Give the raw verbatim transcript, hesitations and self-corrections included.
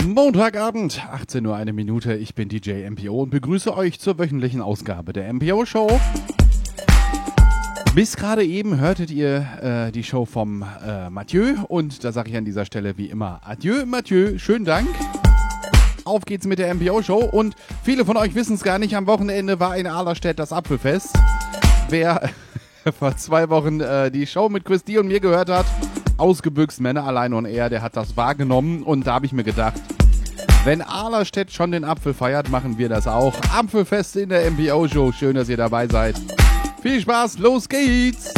Montagabend, achtzehn Uhr, eine Minute. Ich bin D J M P O und begrüße euch zur wöchentlichen Ausgabe der M P O Show. Bis gerade eben hörtet ihr äh, die Show vom äh, Mathieu und da sage ich an dieser Stelle wie immer Adieu, Mathieu, schönen Dank. Auf geht's mit der M P O Show und viele von euch wissen es gar nicht, am Wochenende war in Ahlerstedt das Apfelfest. Wer vor zwei Wochen äh, die Show mit Christi und mir gehört hat, ausgebüxt, Männer allein und er, der hat das wahrgenommen und da habe ich mir gedacht, wenn Ahlerstedt schon den Apfel feiert, machen wir das auch. Apfelfest in der M P O Show, schön, dass ihr dabei seid. Viel Spaß, los geht's!